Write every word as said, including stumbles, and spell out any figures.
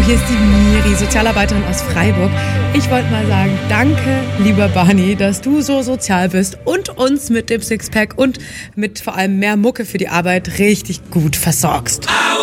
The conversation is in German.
hier ist die Miri, Sozialarbeiterin aus Freiburg. Ich wollte mal sagen, danke, lieber Barney, dass du so sozial bist und uns mit dem Sixpack und mit vor allem mehr Mucke für die Arbeit richtig gut versorgst.